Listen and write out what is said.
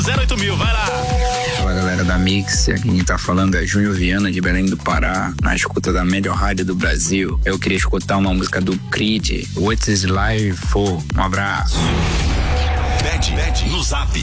08.000, vai lá. Fala galera da Mix, aqui quem tá falando é Júnior Viana de Belém do Pará, na escuta da melhor rádio do Brasil. Eu queria escutar uma música do Creed, What's This Life For? Um abraço. Pede no Zap